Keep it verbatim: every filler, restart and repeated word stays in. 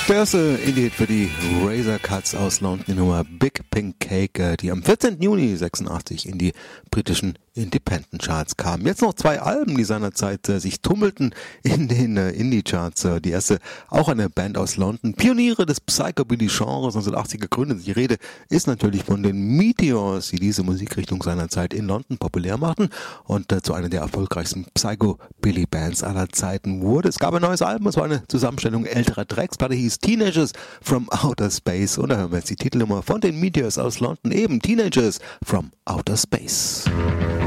Der erste Indie-Hit für die Razor Cuts aus London, die Nummer Big Pink Cake, die am vierzehnten Juni sechsundachtzig in die britischen Independent Charts kamen. Jetzt noch zwei Alben, die seinerzeit äh, sich tummelten in den äh, Indie-Charts. Äh, die erste, auch eine Band aus London, Pioniere des Psychobilly-Genres, neunzehnhundertachtzig gegründet. Die Rede ist natürlich von den Meteors, die diese Musikrichtung seinerzeit in London populär machten und äh, zu einer der erfolgreichsten Psychobilly-Bands aller Zeiten wurde. Es gab ein neues Album, es war eine Zusammenstellung älterer Tracks, Platte hieß Teenagers from Outer Space und da hören wir jetzt die Titelnummer von den Meteors aus London, eben Teenagers from Outer Space.